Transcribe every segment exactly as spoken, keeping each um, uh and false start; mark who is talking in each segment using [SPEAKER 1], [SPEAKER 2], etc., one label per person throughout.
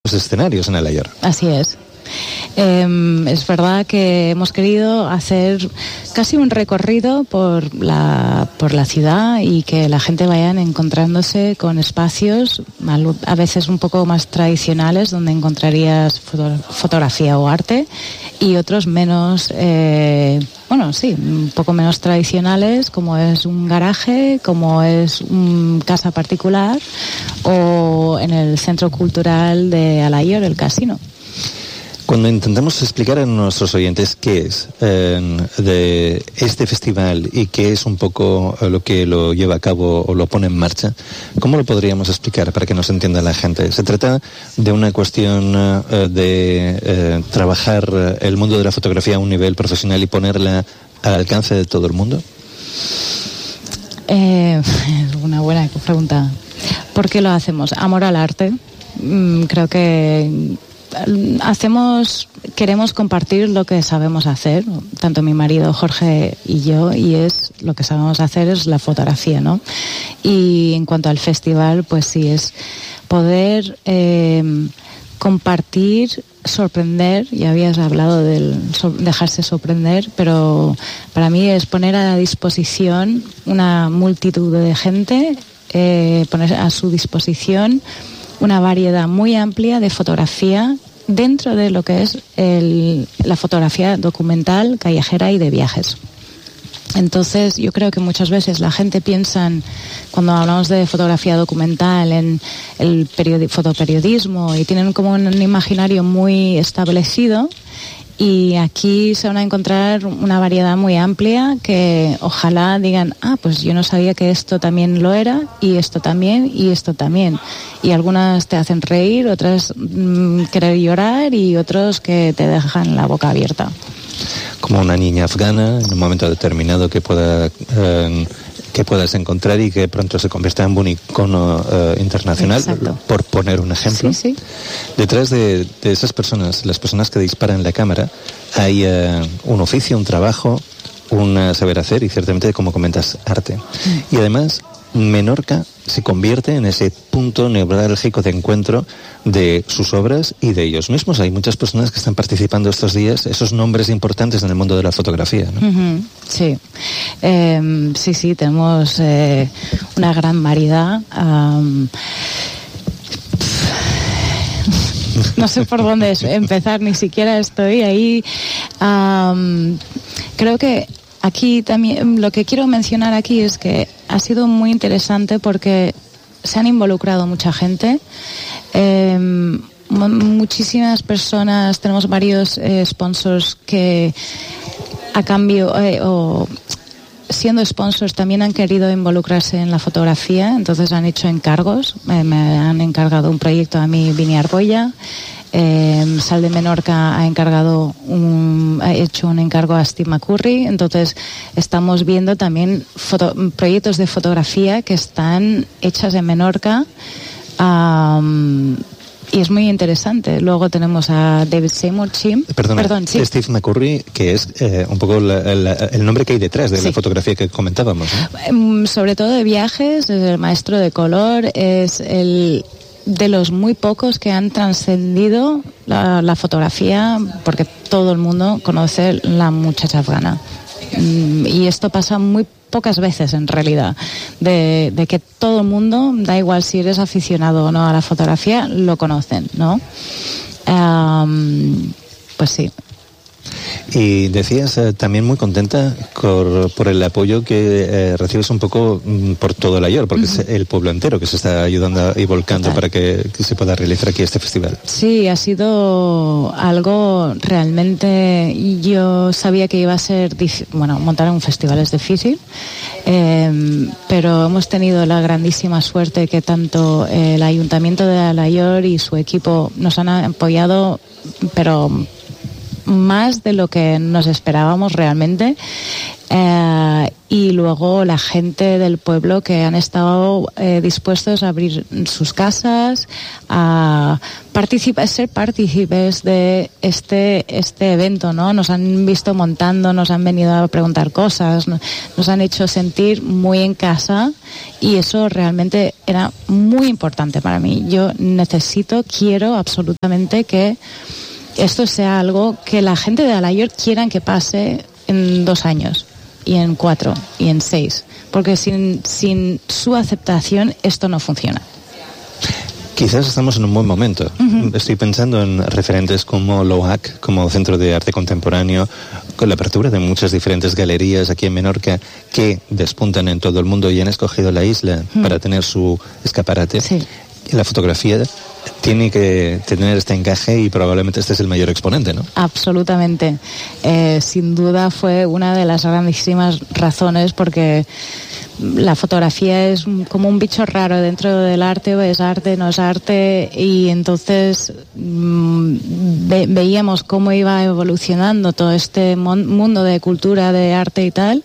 [SPEAKER 1] muchos escenarios en Alayor.
[SPEAKER 2] Así es. Eh, es verdad que hemos querido hacer casi un recorrido por la, por la ciudad y que la gente vaya encontrándose con espacios a veces un poco más tradicionales donde encontrarías foto, fotografía o arte y otros menos, eh, bueno, sí, un poco menos tradicionales, como es un garaje, como es una casa particular o en el Centro Cultural de Alayor, el casino.
[SPEAKER 1] Cuando intentamos explicar a nuestros oyentes qué es eh, de este festival y qué es un poco lo que lo lleva a cabo o lo pone en marcha, ¿cómo lo podríamos explicar para que nos entienda la gente? ¿Se trata de una cuestión eh, de eh, trabajar el mundo de la fotografía a un nivel profesional y ponerla al alcance de todo el mundo?
[SPEAKER 2] Eh, es una buena pregunta. ¿Por qué lo hacemos? Amor al arte. Mm, creo que hacemos, queremos compartir lo que sabemos hacer, tanto mi marido Jorge y yo, y es lo que sabemos hacer es la fotografía, ¿no? Y en cuanto al festival, pues sí, es poder eh, compartir, sorprender. Ya habías hablado del so, dejarse sorprender, pero para mí es poner a disposición una multitud de gente, eh, poner a su disposición una variedad muy amplia de fotografía dentro de lo que es el, la fotografía documental, callejera y de viajes. Entonces, yo creo que muchas veces la gente piensa, cuando hablamos de fotografía documental, en el periodi- fotoperiodismo, y tienen como un imaginario muy establecido. Y aquí se van a encontrar una variedad muy amplia que ojalá digan, ah, pues yo no sabía que esto también lo era, y esto también, y esto también. Y algunas te hacen reír, otras mmm, querer llorar y otros que te dejan la boca abierta.
[SPEAKER 1] Como una niña afgana en un momento determinado que pueda... Eh, que puedas encontrar y que pronto se convierta en un icono eh, internacional. Exacto. Por poner un ejemplo.
[SPEAKER 2] Sí, sí.
[SPEAKER 1] Detrás de, de esas personas, las personas que disparan la cámara, hay eh, un oficio, un trabajo, un saber hacer y ciertamente, como comentas, arte. Mm. Y además, Menorca se convierte en ese punto neurálgico de encuentro de sus obras y de ellos mismos. Hay muchas personas que están participando estos días, esos nombres importantes en el mundo de la fotografía, ¿no?
[SPEAKER 2] Uh-huh. Sí, eh, sí, sí, tenemos eh, una gran variedad. Um, no sé por dónde empezar, ni siquiera estoy ahí. Um, creo que aquí también lo que quiero mencionar aquí es que ha sido muy interesante porque se han involucrado mucha gente, eh, m- muchísimas personas, tenemos varios eh, sponsors que a cambio eh, o siendo sponsors también han querido involucrarse en la fotografía, entonces han hecho encargos, eh, me han encargado un proyecto a mí, Vini Arbolla. Eh, Sal de Menorca ha encargado un, ha hecho un encargo a Steve McCurry, entonces estamos viendo también foto, proyectos de fotografía que están hechas en Menorca, um, y es muy interesante. Luego tenemos a David Seymour Chim.
[SPEAKER 1] Perdona,
[SPEAKER 2] Perdón, sí.
[SPEAKER 1] Steve McCurry, que es eh, un poco la, la, el nombre que hay detrás de sí. la fotografía que comentábamos, ¿no?
[SPEAKER 2] Sobre todo de viajes, es el maestro de color, es el de los muy pocos que han trascendido la, la fotografía, porque todo el mundo conoce la muchacha afgana. Y esto pasa muy pocas veces en realidad, de, de que todo el mundo, da igual si eres aficionado o no a la fotografía, lo conocen, ¿no? Um, pues sí.
[SPEAKER 1] Y decías eh, también muy contenta por, por el apoyo que eh, recibes un poco mm, por todo el Alayor, porque uh-huh. es el pueblo entero que se está ayudando y volcando Total. para que, que se pueda realizar aquí este festival.
[SPEAKER 2] Sí, ha sido algo realmente, yo sabía que iba a ser, bueno, montar un festival es difícil, eh, pero hemos tenido la grandísima suerte que tanto el Ayuntamiento de Alayor y su equipo nos han apoyado, pero más de lo que nos esperábamos realmente, Eh, y luego la gente del pueblo que han estado eh, dispuestos a abrir sus casas, a participar, ser partícipes de este este evento, ¿no? Nos han visto montando, nos han venido a preguntar cosas, nos han hecho sentir muy en casa, y eso realmente era muy importante para mí. Yo necesito, quiero absolutamente que esto sea algo que la gente de Alayor quieran que pase en dos años, y en cuatro, y en seis, porque sin, sin su aceptación esto no funciona.
[SPEAKER 1] Quizás estamos en un buen momento. Uh-huh. Estoy pensando en referentes como LOAC, como Centro de Arte Contemporáneo, con la apertura de muchas diferentes galerías aquí en Menorca que despuntan en todo el mundo y han escogido la isla uh-huh. para tener su escaparate.
[SPEAKER 2] Sí.
[SPEAKER 1] Y la fotografía tiene que tener este encaje, y probablemente este es el mayor exponente, ¿no?
[SPEAKER 2] Absolutamente. Eh, sin duda fue una de las grandísimas razones, porque la fotografía es como un bicho raro dentro del arte, o es arte, no es arte, y entonces mmm, ve, veíamos cómo iba evolucionando todo este mon- mundo de cultura, de arte y tal.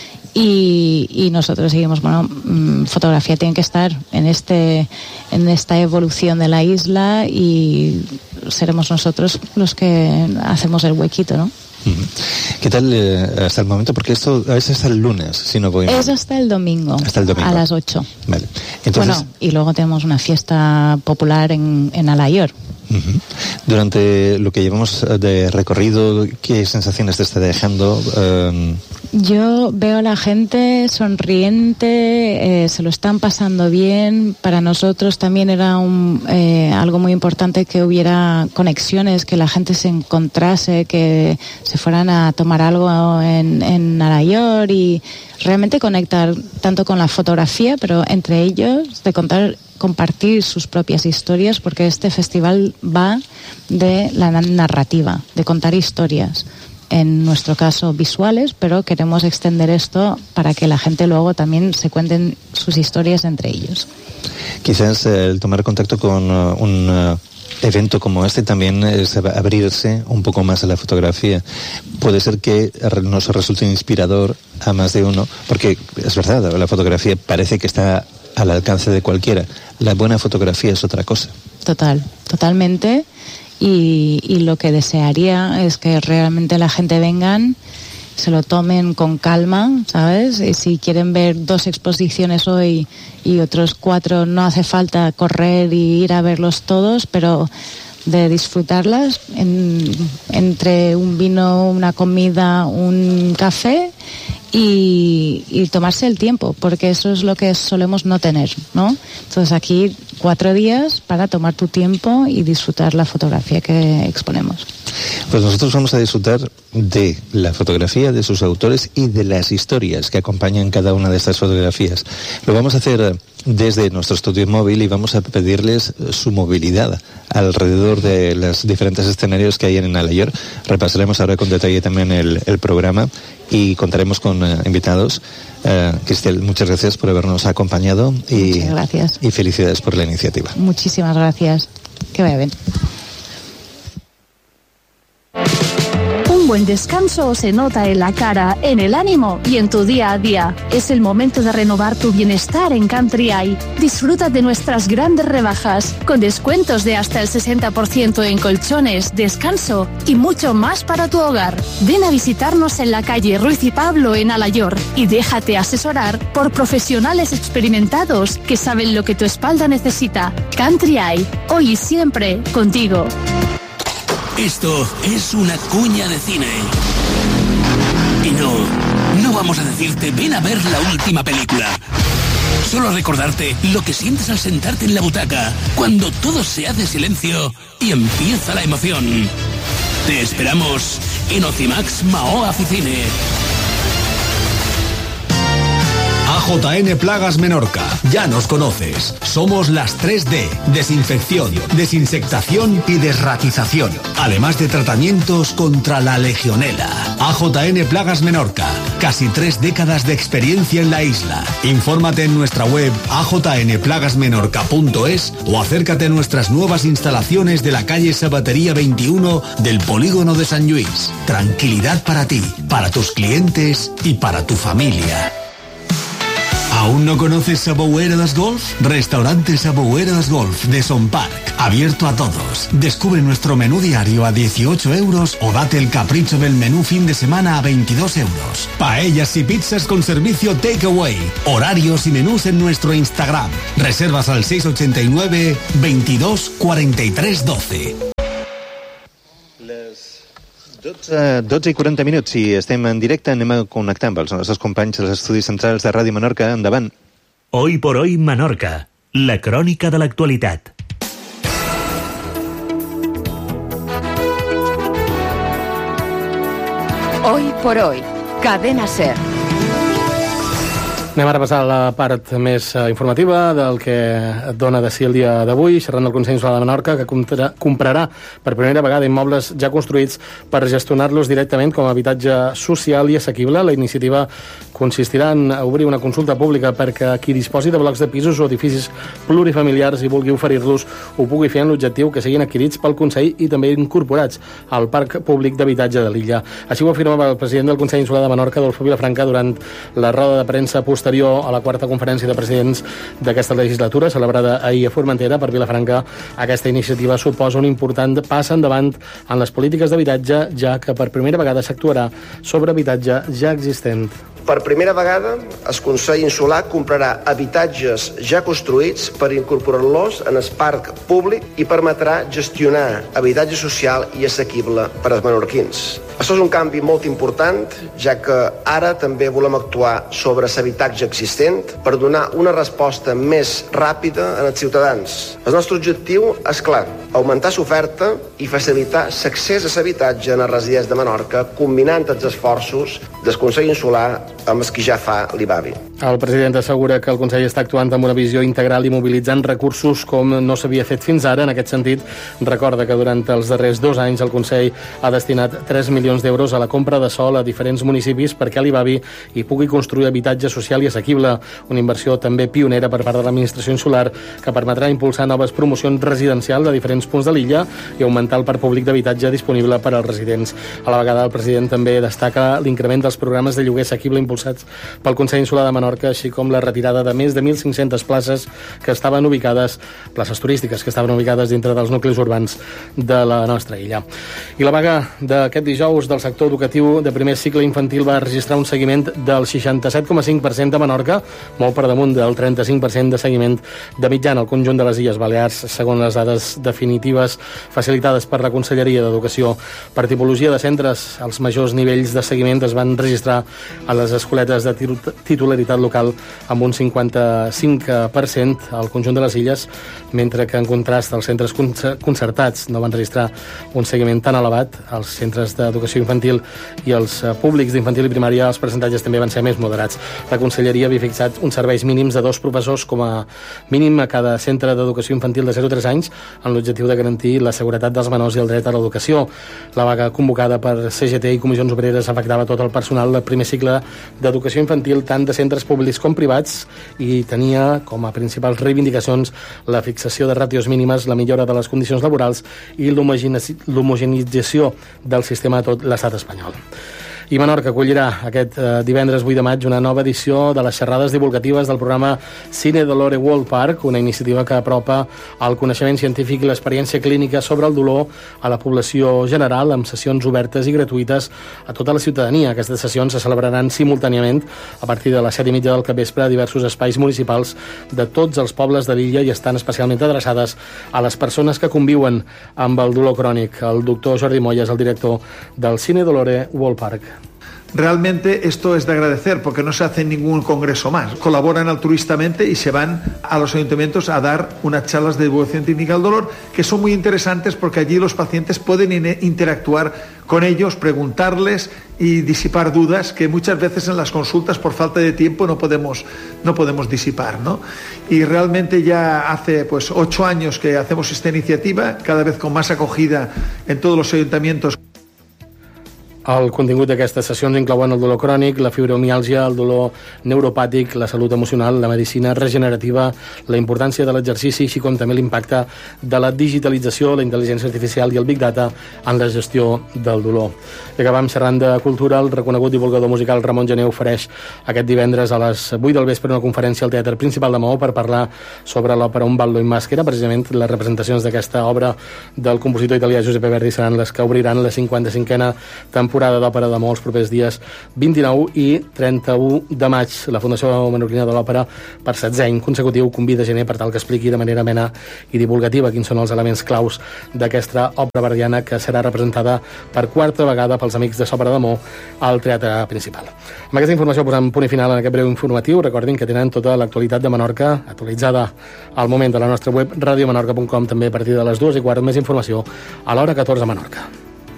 [SPEAKER 2] Y, y nosotros seguimos, bueno, mmm, fotografía tiene que estar en este en esta evolución de la isla, y seremos nosotros los que hacemos el huequito, ¿no?
[SPEAKER 1] ¿Qué tal eh, hasta el momento? Porque esto es hasta el lunes, si no voy mal.
[SPEAKER 2] Es hasta el domingo.
[SPEAKER 1] Hasta el domingo.
[SPEAKER 2] A las ocho.
[SPEAKER 1] Vale. Entonces...
[SPEAKER 2] Bueno, y luego tenemos una fiesta popular en, en Alayor.
[SPEAKER 1] Uh-huh. Durante lo que llevamos de recorrido, ¿qué sensaciones te está dejando? Um...
[SPEAKER 2] Yo veo a la gente sonriente, eh, se lo están pasando bien. Para nosotros también era un, eh, algo muy importante que hubiera conexiones, que la gente se encontrase, que se fueran a tomar algo en, en Alayor, y realmente conectar tanto con la fotografía, pero entre ellos de contar, compartir sus propias historias, porque este festival va de la narrativa, de contar historias. En nuestro caso visuales, pero queremos extender esto para que la gente luego también se cuenten sus historias entre ellos.
[SPEAKER 1] Quizás eh, el tomar contacto con uh, un uh, evento como este también es abrirse un poco más a la fotografía. Puede ser que nos resulte inspirador a más de uno, porque es verdad, la fotografía parece que está al alcance de cualquiera. La buena fotografía es otra cosa.
[SPEAKER 2] Total, totalmente. Y, y lo que desearía es que realmente la gente vengan, se lo tomen con calma, ¿sabes? Y si quieren ver dos exposiciones hoy y otros cuatro, no hace falta correr y ir a verlos todos, pero de disfrutarlas en, entre un vino, una comida, un café, y, y tomarse el tiempo, porque eso es lo que solemos no tener, ¿no? Entonces aquí cuatro días para tomar tu tiempo y disfrutar la fotografía que exponemos.
[SPEAKER 1] Pues nosotros vamos a disfrutar de la fotografía, de sus autores y de las historias que acompañan cada una de estas fotografías. Lo vamos a hacer desde nuestro estudio móvil y vamos a pedirles su movilidad alrededor de los diferentes escenarios que hay en Alayor. Repasaremos ahora con detalle también el, el programa y contaremos con uh, invitados. Uh, Cristel, muchas gracias por habernos acompañado y,
[SPEAKER 2] muchas gracias.
[SPEAKER 1] Y felicidades por la iniciativa.
[SPEAKER 2] Muchísimas gracias. Que vaya bien.
[SPEAKER 3] Un buen descanso se nota en la cara, en el ánimo y en tu día a día. Es el momento de renovar tu bienestar en Country Eye. Disfruta de nuestras grandes rebajas, con descuentos de hasta el sesenta por ciento en colchones, descanso y mucho más para tu hogar. Ven a visitarnos en la calle Ruiz y Pablo en Alayor y déjate asesorar por profesionales experimentados que saben lo que tu espalda necesita. Country Eye, hoy y siempre contigo.
[SPEAKER 4] Esto es una cuña de cine. Y no, no vamos a decirte ven a ver la última película. Solo recordarte lo que sientes al sentarte en la butaca, cuando todo se hace silencio y empieza la emoción. Te esperamos en Ocimax Mao Aficine. A
[SPEAKER 5] J N Plagas Menorca. Ya nos conoces. Somos las tres D. Desinfección, desinsectación y desratización. Además de tratamientos contra la legionela. A J N Plagas Menorca. Casi tres décadas de experiencia en la isla. Infórmate en nuestra web a j n plagas menorca punto es o acércate a nuestras nuevas instalaciones de la calle Sabatería veintiuno del Polígono de San Lluís. Tranquilidad para ti, para tus clientes y para tu familia. ¿Aún no conoces Saboueras Golf? Restaurante Saboueras Golf de Son Park. Abierto a todos. Descubre nuestro menú diario a dieciocho euros o date el capricho del menú fin de semana a veintidós euros. Paellas y pizzas con servicio takeaway. Horarios y menús en nuestro Instagram. Reservas al seis ochenta y nueve veintidós cuarenta y tres doce.
[SPEAKER 1] dotze, dotze i quaranta minuts i estem en directe, anem a connectar amb els nostres companys dels estudis centrals de Ràdio Menorca. Endavant.
[SPEAKER 6] Hoy por hoy Menorca, la crònica de l'actualitat.
[SPEAKER 7] Hoy por hoy, Cadena SER.
[SPEAKER 8] Anem ara a passar a la part més uh, informativa del que et dona de si el dia d'avui, xerrant del Consell Insular de Menorca, que comprarà, comprarà per primera vegada immobles ja construïts per gestionar-los directament com a habitatge social i assequible. La iniciativa consistirà en obrir una consulta pública perquè qui disposi de blocs de pisos o edificis plurifamiliars i vulgui oferir-los ho pugui fer en l'objectiu que siguin adquirits pel Consell i també incorporats al Parc Públic d'Habitatge de l'illa. Així ho afirmava el president del Consell Insular de Menorca, Adolfo Vilafranca, durant la roda de premsa posterior a la quarta conferència de presidents d'aquesta legislatura, celebrada ahir a Formentera. Per Vilafranca, aquesta iniciativa suposa un important pas endavant en les polítiques d'habitatge, ja que per primera vegada s'actuarà sobre habitatge ja existent.
[SPEAKER 9] Per primera vegada, el Consell Insular comprarà habitatges ja construïts per incorporar-los en el parc públic i permetrà gestionar habitatge social i assequible per als menorquins. Això és un canvi molt important, ja que ara també volem actuar sobre l'habitatge existent per donar una resposta més ràpida als ciutadans. El nostre objectiu és clar, augmentar l'oferta i facilitar l'accés a l'habitatge en els residents de Menorca, combinant els esforços del Consell Insular amb els que ja fa l'I B A B I.
[SPEAKER 8] El president assegura que el Consell està actuant amb una visió integral i mobilitzant recursos com no s'havia fet fins ara. En aquest sentit, recorda que durant els darrers dos anys el Consell ha destinat tres milions d'euros a la compra de sòl a diferents municipis perquè l'I B A B I hi pugui construir habitatge social i assequible, una inversió també pionera per part de l'administració insular que permetrà impulsar noves promocions residencials a diferents punts de l'illa i augmentar el parc públic d'habitatge disponible per als residents. A la vegada, el president també destaca l'increment dels programes de lloguer assequible impulsats pel Consell Insular de Menorca, així com la retirada de més de mil cinc-centes places que estaven ubicades, places turístiques que estaven ubicades dintre dels nuclis urbans de la nostra illa. I la vaga d'aquest dijous del sector educatiu de primer cicle infantil va registrar un seguiment del seixanta-set coma cinc per cent de Menorca, molt per damunt del trenta-cinc per cent de seguiment de mitjana al conjunt de les Illes Balears, segons les dades definitives facilitades per la Conselleria d'Educació. Per tipologia de centres, els majors nivells de seguiment es van registrar a les escoletes de titularitat local amb un cinquanta-cinc per cent al conjunt de les illes, mentre que en contrast els centres concertats no van registrar un seguiment tan elevat. Els centres d'educació infantil i els públics d'infantil i primària, els percentatges també van ser més moderats. La Conselleria havia fixat uns serveis mínims de dos professors com a mínim a cada centre d'educació infantil de zero a tres anys en l'objectiu de garantir la seguretat dels menors i el dret a l'educació. La vaga convocada per C G T i comissions obreres afectava tot el personal del primer cicle d'educació infantil, tant de centres públics com privats, i tenia com a principals reivindicacions la fixació de ràtios mínimes, la millora de les condicions laborals i l'homogenització del sistema a tot l'estat espanyol. I Menorca acollirà aquest eh, divendres vuit de maig una nova edició de les xerrades divulgatives del programa Cine Dolore World Park, una iniciativa que apropa el coneixement científic i l'experiència clínica sobre el dolor a la població general, amb sessions obertes i gratuïtes a tota la ciutadania. Aquestes sessions se celebraran simultàniament a partir de les set i mitja del capvespre a diversos espais municipals de tots els pobles de l'illa i estan especialment adreçades a les persones que conviuen amb el dolor crònic. El doctor Jordi Moya és el director del Cine Dolore World Park.
[SPEAKER 10] Realmente esto es de agradecer porque no se hace ningún congreso más. Colaboran altruistamente y se van a los ayuntamientos a dar unas charlas de divulgación técnica del dolor que son muy interesantes porque allí los pacientes pueden interactuar con ellos, preguntarles y disipar dudas que muchas veces en las consultas por falta de tiempo no podemos, no podemos disipar, ¿no? Y realmente ya hace pues ocho años que hacemos esta iniciativa, cada vez con más acogida en todos los ayuntamientos.
[SPEAKER 8] El contingut d'aquestes sessions inclouen el dolor crònic, la fibromiàlgia, el dolor neuropàtic, la salut emocional, la medicina regenerativa, la importància de l'exercici, així com també l'impacte de la digitalització, la intel·ligència artificial i el Big Data en la gestió del dolor. I acabam xerrant de cultura. El reconegut divulgador musical Ramon Gené ofereix aquest divendres a les vuit del vespre una conferència al Teatre Principal de Maó per parlar sobre l'òpera Un ballo in maschera. Precisament les representacions d'aquesta obra del compositor italià Giuseppe Verdi seran les que obriran la cinquanta-cinquena temporada d'òpera de molts propers dies vint-i-nou i trenta-u de maig. La Fundació Menorquina de l'Òpera, per setzè any consecutiu, convida Gené per tal que expliqui de manera amena i divulgativa quins són els elements claus d'aquesta òpera verdiana que serà representada per quarta vegada pels amics de Sopra de Mó al Teatre Principal. Amb aquesta informació posem punt i final en aquest breu informatiu. Recordin que tenen tota l'actualitat de Menorca actualitzada al moment de la nostra web radio menorca punt com, també a partir de les dues i quart. Més informació a l'hora catorze a Menorca.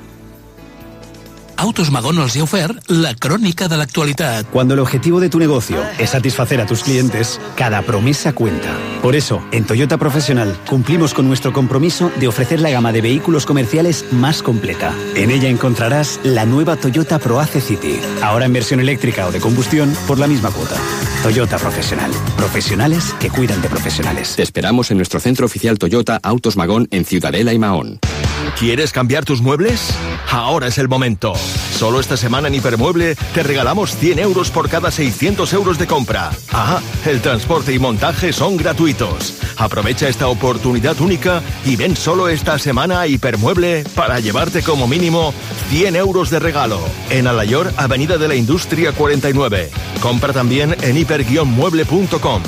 [SPEAKER 4] Autos Magón els ha ofert la crònica de l'actualitat.
[SPEAKER 11] Cuando el objetivo de tu negocio es satisfacer a tus clientes, cada promesa cuenta. Por eso, en Toyota Profesional cumplimos con nuestro compromiso de ofrecer la gama de vehículos comerciales más completa. En ella encontrarás la nueva Toyota ProAce City, ahora en versión eléctrica o de combustión por la misma cuota. Toyota Profesional. Profesionales que cuidan de profesionales.
[SPEAKER 12] Te esperamos en nuestro centro oficial Toyota Autos Magón en Ciudadela y Mahón.
[SPEAKER 13] ¿Quieres cambiar tus muebles? Ahora es el momento. Solo esta semana en Hipermueble te regalamos cien euros por cada seiscientos euros de compra. Ah, el transporte y montaje son gratuitos. Aprovecha esta oportunidad única y ven solo esta semana a Hipermueble para llevarte como mínimo cien euros de regalo. En Alayor, Avenida de la Industria cuarenta y nueve. Compra también en hiper guion mueble punto com.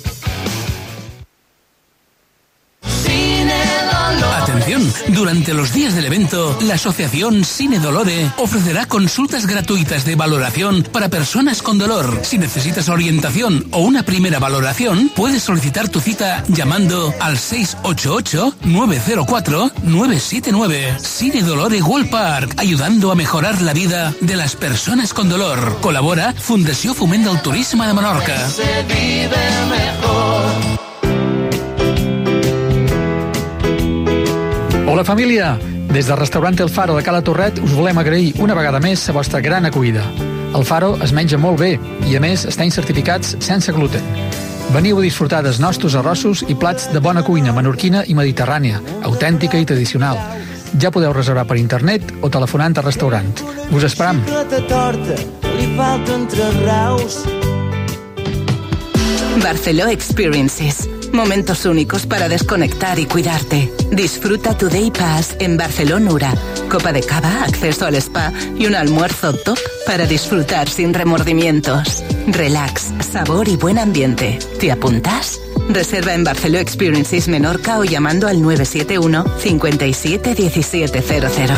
[SPEAKER 4] Atención, durante los días del evento, la Asociación Cine Dolore ofrecerá consultas gratuitas de valoración para personas con dolor. Si necesitas orientación o una primera valoración, puedes solicitar tu cita llamando al seis ocho ocho, nueve cero cuatro, nueve siete nueve. Cine Dolore World Park, ayudando a mejorar la vida de las personas con dolor. Colabora Fundació Foment del Turisme de Menorca.
[SPEAKER 14] Se vive mejor.
[SPEAKER 15] Hola família! Des del restaurant El Faro de Cala Torret us volem agrair una vegada més la vostra gran acollida. El Faro es menja molt bé i a més estan certificats sense gluten. Veniu a disfrutar dels nostres arrossos i plats de bona cuina menorquina i mediterrània, autèntica i tradicional. Ja podeu reservar per internet o telefonant al restaurant. Us esperam!
[SPEAKER 16] Barceló Experiences. Momentos únicos para desconectar y cuidarte. Disfruta tu Day Pass en Barcelonura. Copa de cava, acceso al spa y un almuerzo top para disfrutar sin remordimientos. Relax, sabor y buen ambiente. ¿Te apuntas? Reserva en Barceló Experiences Menorca o llamando al nueve siete uno, cinco siete, uno siete cero cero.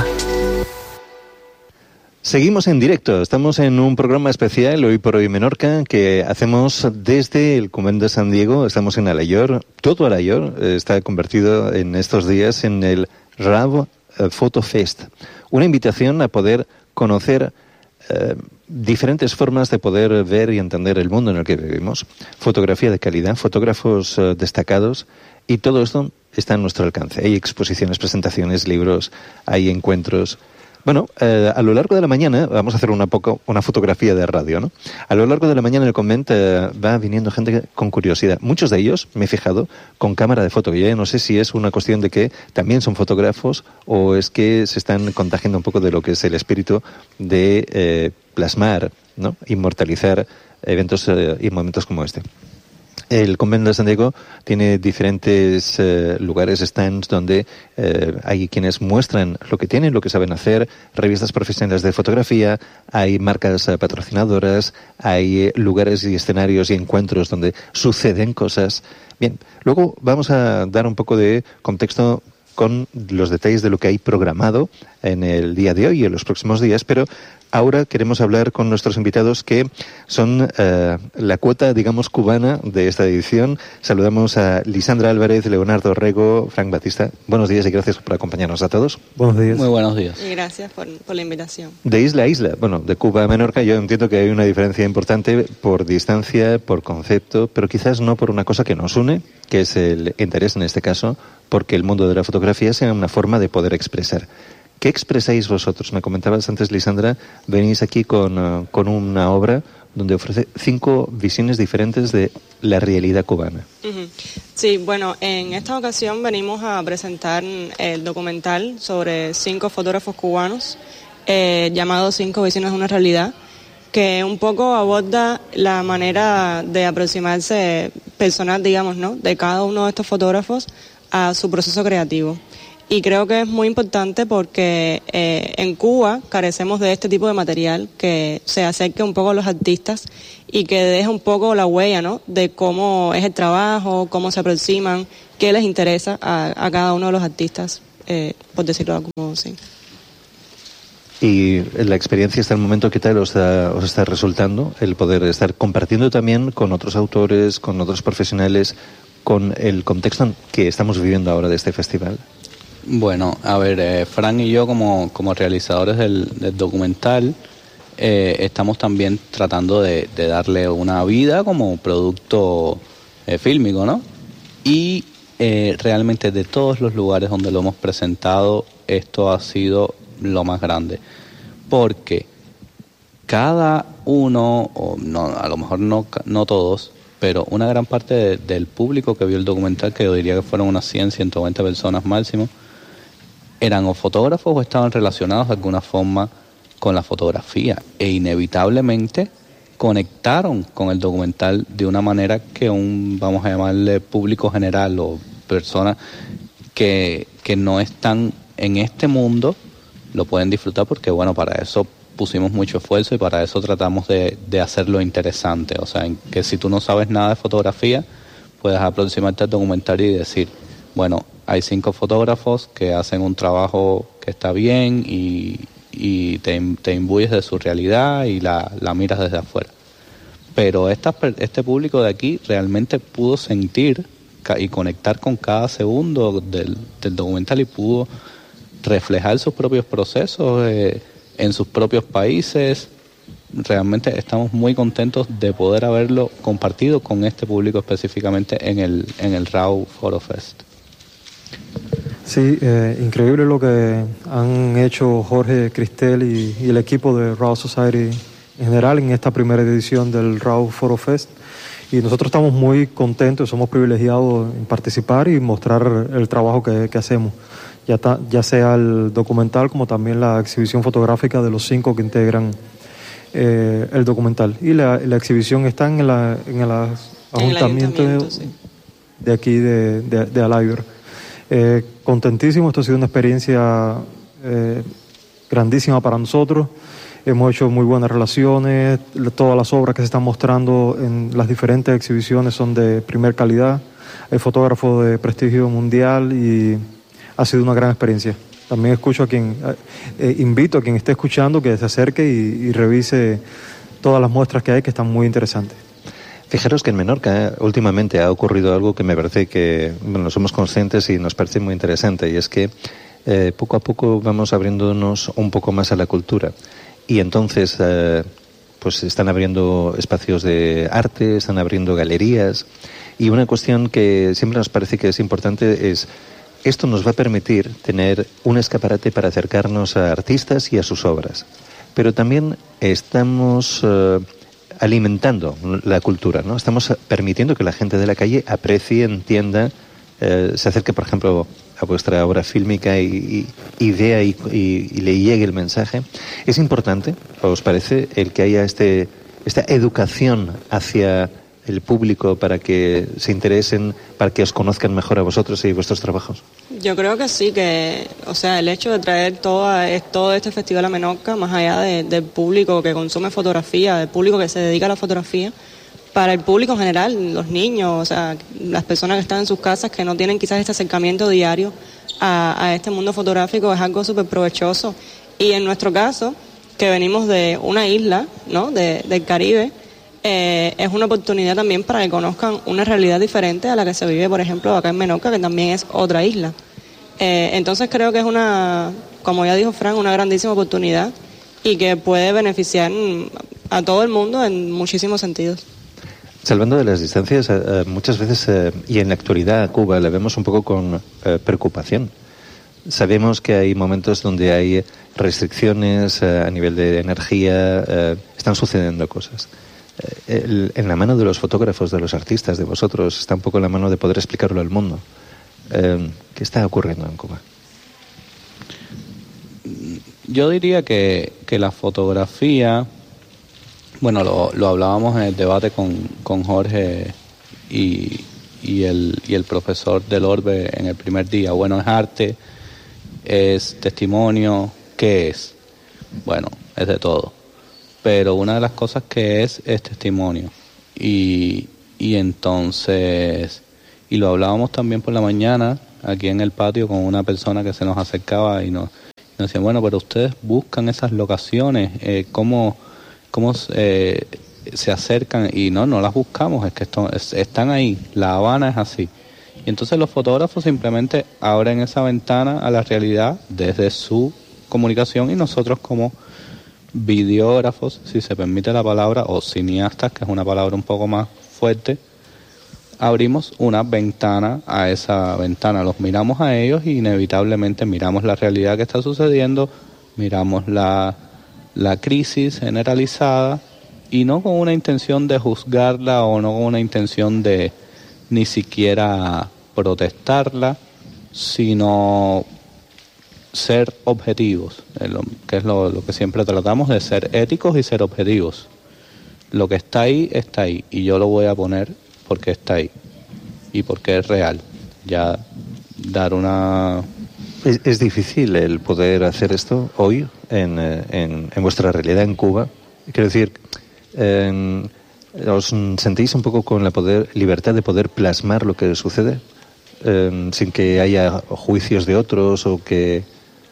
[SPEAKER 1] Seguimos en directo, estamos en un programa especial Hoy por Hoy Menorca que hacemos desde el Convent de San Diego. Estamos en Alayor, todo Alayor está convertido en estos días en el R A B Photo Fest, una invitación a poder conocer eh, diferentes formas de poder ver y entender el mundo en el que vivimos, fotografía de calidad, fotógrafos eh, destacados, y todo esto está a nuestro alcance. Hay exposiciones, presentaciones, libros, hay encuentros. Bueno, eh, a lo largo de la mañana, vamos a hacer una poco una fotografía de radio, ¿no? A lo largo de la mañana en el convent eh, va viniendo gente con curiosidad. Muchos de ellos, me he fijado, con cámara de foto. Yo no sé si es una cuestión de que también son fotógrafos o es que se están contagiando un poco de lo que es el espíritu de eh, plasmar, ¿no? Inmortalizar eventos eh, y momentos como este. El Convento de San Diego tiene diferentes eh, lugares, stands, donde eh, hay quienes muestran lo que tienen, lo que saben hacer, revistas profesionales de fotografía, hay marcas eh, patrocinadoras, hay eh, lugares y escenarios y encuentros donde suceden cosas. Bien, luego vamos a dar un poco de contexto con los detalles de lo que hay programado en el día de hoy y en los próximos días, pero ahora queremos hablar con nuestros invitados que son eh, la cuota, digamos, cubana de esta edición. Saludamos a Lisandra Álvarez, Leonardo Rego, Frank Batista. Buenos días y gracias por acompañarnos a todos.
[SPEAKER 17] Buenos días.
[SPEAKER 18] Muy buenos días.
[SPEAKER 19] Y gracias por, por la invitación.
[SPEAKER 1] De isla a isla, bueno, de Cuba a Menorca, yo entiendo que hay una diferencia importante por distancia, por concepto, pero quizás no por una cosa que nos une, que es el interés en este caso, porque el mundo de la fotografía sea una forma de poder expresar. ¿Qué expresáis vosotros? Me comentabas antes, Lisandra, venís aquí con, uh, con una obra donde ofrece cinco visiones diferentes de la realidad cubana.
[SPEAKER 19] Uh-huh. Sí, bueno, en esta ocasión venimos a presentar el documental sobre cinco fotógrafos cubanos eh, llamado Cinco Visiones de una Realidad, que un poco aborda la manera de aproximarse personal, digamos, ¿no?, de cada uno de estos fotógrafos a su proceso creativo. Y creo que es muy importante porque eh, en Cuba carecemos de este tipo de material que se acerque un poco a los artistas y que deje un poco la huella, ¿no?, de cómo es el trabajo, cómo se aproximan, qué les interesa a, a cada uno de los artistas, eh, por decirlo como así.
[SPEAKER 1] Y la experiencia hasta el momento, ¿qué tal os está, os está resultando? El poder estar compartiendo también con otros autores, con otros profesionales, con el contexto que estamos viviendo ahora de este festival.
[SPEAKER 18] Bueno, a ver, eh, Fran y yo como, como realizadores del, del documental eh, estamos también tratando de, de darle una vida como producto eh, fílmico, ¿no? Y eh, realmente de todos los lugares donde lo hemos presentado, esto ha sido lo más grande, porque cada uno, o no, a lo mejor no, no todos, pero una gran parte de, del público que vio el documental, que yo diría que fueron unas cien, ciento veinte personas máximo, eran o fotógrafos o estaban relacionados de alguna forma con la fotografía e inevitablemente conectaron con el documental de una manera que un, vamos a llamarle público general o personas que, que no están en este mundo lo pueden disfrutar, porque bueno, para eso pusimos mucho esfuerzo y para eso tratamos de, de hacerlo interesante, o sea, en que si tú no sabes nada de fotografía puedes aproximarte al documental y decir, bueno, hay cinco fotógrafos que hacen un trabajo que está bien y, y te, te imbuyes de su realidad y la, la miras desde afuera. Pero esta, este público de aquí realmente pudo sentir y conectar con cada segundo del, del documental y pudo reflejar sus propios procesos eh, en sus propios países. Realmente estamos muy contentos de poder haberlo compartido con este público específicamente en el, en el RAW Photo Fest.
[SPEAKER 17] Sí, eh, increíble lo que han hecho Jorge Cristel y, y el equipo de RAW Society en general en esta primera edición del RAW Photo Fest. Y nosotros estamos muy contentos, somos privilegiados en participar y mostrar el trabajo que, que hacemos, ya, ta, ya sea el documental como también la exhibición fotográfica de los cinco que integran eh, el documental. Y la, la exhibición está en, la, en el ayuntamiento, en el ayuntamiento de, sí. de aquí de, de, de Alayber. Eh, contentísimo, esto ha sido una experiencia eh, grandísima para nosotros. Hemos hecho muy buenas relaciones, todas las obras que se están mostrando en las diferentes exhibiciones son de primer calidad, hay fotógrafos de prestigio mundial y ha sido una gran experiencia. También escucho a quien, eh, invito a quien esté escuchando que se acerque y, y revise todas las muestras que hay, que están muy interesantes.
[SPEAKER 1] Fijaros que en Menorca eh, últimamente ha ocurrido algo que me parece que, bueno, somos conscientes y nos parece muy interesante, y es que eh, poco a poco vamos abriéndonos un poco más a la cultura. Y entonces, eh, pues están abriendo espacios de arte, están abriendo galerías. Y una cuestión que siempre nos parece que es importante es, esto nos va a permitir tener un escaparate para acercarnos a artistas y a sus obras. Pero también estamos eh, alimentando la cultura, ¿no? Estamos permitiendo que la gente de la calle aprecie, entienda, eh, se acerque, por ejemplo, a vuestra obra fílmica y, y, y vea y, y, y le llegue el mensaje. ¿Es importante, os parece, el que haya este esta educación hacia el público para que se interesen, para que os conozcan mejor a vosotros y vuestros trabajos?
[SPEAKER 19] Yo creo que sí, que, o sea, el hecho de traer todo, todo este festival a Menorca, más allá de, del público que consume fotografía, del público que se dedica a la fotografía, para el público en general, los niños, o sea, las personas que están en sus casas que no tienen quizás este acercamiento diario a, a este mundo fotográfico, es algo súper provechoso. Y en nuestro caso, que venimos de una isla, ¿no? de, del Caribe, eh, es una oportunidad también para que conozcan una realidad diferente a la que se vive, por ejemplo, acá en Menorca, que también es otra isla. Eh, entonces creo que es una, como ya dijo Fran, una grandísima oportunidad y que puede beneficiar a todo el mundo en muchísimos sentidos.
[SPEAKER 1] Salvando de las distancias, eh, muchas veces, eh, y en la actualidad a Cuba la vemos un poco con eh, preocupación. Sabemos que hay momentos donde hay restricciones eh, a nivel de energía, eh, están sucediendo cosas. Eh, el, en la mano de los fotógrafos, de los artistas, de vosotros, está un poco en la mano de poder explicarlo al mundo. Eh, ¿Qué está ocurriendo en Cuba?
[SPEAKER 18] Yo diría que, que la fotografía, bueno, lo, lo hablábamos en el debate con, con Jorge y, y, el, y el profesor del Orbe en el primer día. Bueno, es arte, es testimonio, ¿qué es? Bueno, es de todo. Pero una de las cosas que es, es testimonio. Y, y entonces, y lo hablábamos también por la mañana, aquí en el patio, con una persona que se nos acercaba y nos, y nos decía, bueno, pero ustedes buscan esas locaciones, eh, ¿cómo, cómo eh, se acercan? Y no, no las buscamos, es que esto, es, están ahí, La Habana es así. Y entonces los fotógrafos simplemente abren esa ventana a la realidad desde su comunicación y nosotros como videógrafos, si se permite la palabra, o cineastas, que es una palabra un poco más fuerte, abrimos una ventana a esa ventana, los miramos a ellos y inevitablemente miramos la realidad que está sucediendo, miramos la, la crisis generalizada y no con una intención de juzgarla o no con una intención de ni siquiera protestarla, sino ser objetivos, que es lo, lo que siempre tratamos, de ser éticos y ser objetivos. Lo que está ahí, está ahí, y yo lo voy a poner porque está ahí y porque es real. Ya dar una...
[SPEAKER 1] ¿Es, es difícil el poder hacer esto hoy en, en, en vuestra realidad en Cuba? Quiero decir, en, ¿os sentís un poco con la poder, libertad de poder plasmar lo que sucede? Eh, sin que haya juicios de otros o que...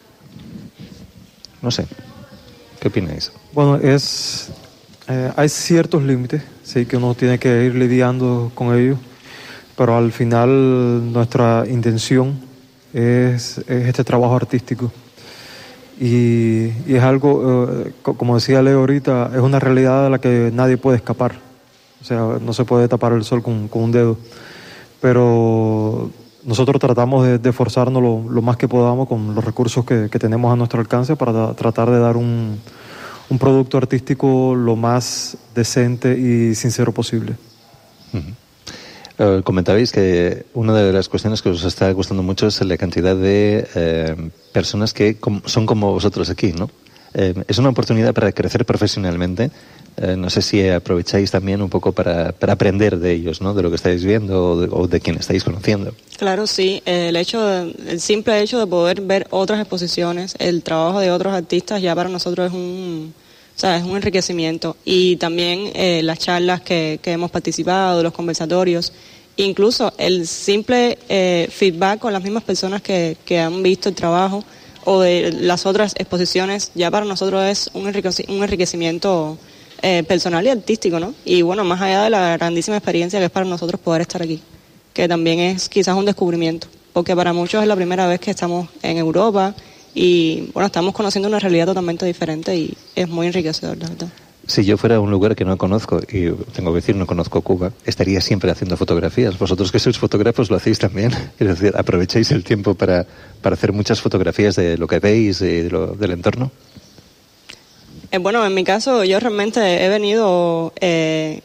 [SPEAKER 1] No sé. ¿Qué opináis?
[SPEAKER 17] Bueno, es... Eh, hay ciertos límites, sí, que uno tiene que ir lidiando con ellos, pero al final nuestra intención es, es este trabajo artístico. Y, y es algo, eh, como decía Leo ahorita, es una realidad de la que nadie puede escapar. O sea, no se puede tapar el sol con, con un dedo. Pero nosotros tratamos de, de esforzarnos lo, lo más que podamos con los recursos que, que tenemos a nuestro alcance para da, tratar de dar un, un producto artístico lo más decente y sincero posible.
[SPEAKER 1] Uh-huh. Uh, comentabais que una de las cuestiones que os está gustando mucho es la cantidad de eh, personas que com- son como vosotros aquí, ¿no? Eh, es una oportunidad para crecer profesionalmente. Eh, no sé si aprovecháis también un poco para, para aprender de ellos, ¿no? De lo que estáis viendo o de, o de quien estáis conociendo.
[SPEAKER 19] Claro, sí. El hecho, de, el simple hecho de poder ver otras exposiciones, el trabajo de otros artistas, ya para nosotros es un, o sea, es un enriquecimiento. Y también eh, las charlas que, que hemos participado, los conversatorios, incluso el simple eh, feedback con las mismas personas que, que han visto el trabajo o de las otras exposiciones, ya para nosotros es un enriquec- un enriquecimiento Eh, personal y artístico, ¿no? Y bueno, más allá de la grandísima experiencia que es para nosotros poder estar aquí, que también es quizás un descubrimiento, porque para muchos es la primera vez que estamos en Europa y bueno, estamos conociendo una realidad totalmente diferente y es muy enriquecedor, la verdad.
[SPEAKER 1] Si yo fuera a un lugar que no conozco, y tengo que decir, no conozco Cuba, estaría siempre haciendo fotografías. Vosotros que sois fotógrafos lo hacéis también. Es decir, aprovecháis el tiempo para, para hacer muchas fotografías de lo que veis y de lo, del entorno.
[SPEAKER 19] Eh, bueno, en mi caso yo realmente he venido eh,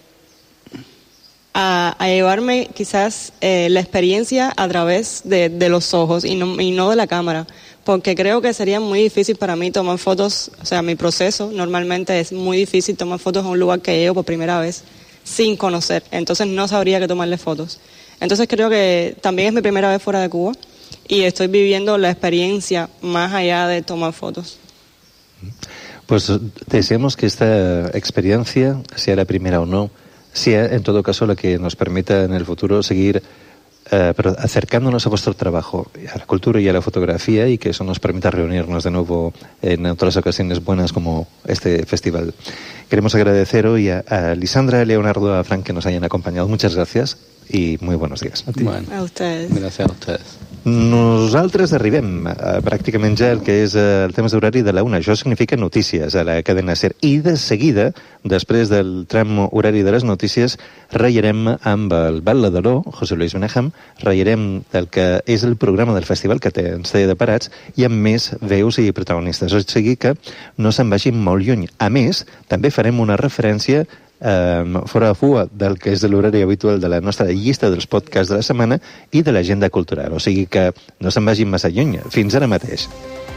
[SPEAKER 19] a, a llevarme quizás eh, la experiencia a través de, de los ojos y no, y no de la cámara, porque creo que sería muy difícil para mí tomar fotos, o sea, mi proceso normalmente es muy difícil tomar fotos en un lugar que llego por primera vez sin conocer, entonces no sabría qué tomarle fotos. Entonces creo que también es mi primera vez fuera de Cuba y estoy viviendo la experiencia más allá de tomar fotos.
[SPEAKER 1] Pues deseamos que esta experiencia, sea la primera o no, sea en todo caso la que nos permita en el futuro seguir eh, pero acercándonos a vuestro trabajo, a la cultura y a la fotografía, y que eso nos permita reunirnos de nuevo en otras ocasiones buenas como este festival. Queremos agradecer hoy a, a Lisandra, a Leonardo, a Frank que nos hayan acompañado. Muchas gracias y muy buenos días.
[SPEAKER 18] A ti. Bueno,
[SPEAKER 19] a ustedes.
[SPEAKER 18] Gracias a ustedes.
[SPEAKER 1] Nosaltres arribem a, pràcticament ja el que és el temps d'horari de la una. Això significa notícies a la cadena SER. I de seguida, després del tram horari de les notícies, ratllarem amb el ballador, José Luis Benaham, ratllarem el que és el programa del festival que té, ens té deparats, i amb més veus i protagonistes. O sigui que no se'n vagin molt lluny. A més, també farem una referència Um, fora de fua del que és l'horari habitual de la nostra llista dels podcasts de la setmana i de l'agenda cultural. O sigui que no se'n vagin massa lluny. Fins ara mateix.